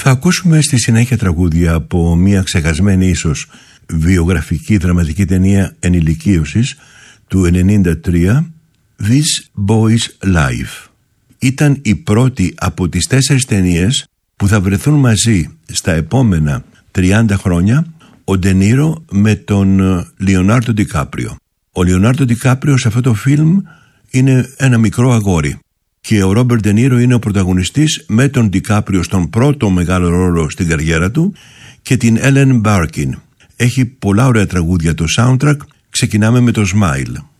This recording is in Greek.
Θα ακούσουμε στη συνέχεια τραγούδια από μια ξεχασμένη ίσως βιογραφική δραματική ταινία ενηλικίωσης του 1993, This Boy's Life. Ήταν η πρώτη από τις 4 ταινίες που θα βρεθούν μαζί στα επόμενα 30 χρόνια ο Ντενίρο με τον Λεωνάρντο Ντικάπριο. Ο Λεωνάρντο Ντικάπριο σε αυτό το φιλμ είναι ένα μικρό αγόρι και ο Ρόμπερτ Ντενίρο είναι ο πρωταγωνιστής με τον Ντικάπριο στον πρώτο μεγάλο ρόλο στην καριέρα του και την Έλεν Μπάρκιν. Έχει πολλά ωραία τραγούδια το soundtrack. Ξεκινάμε με το Smile.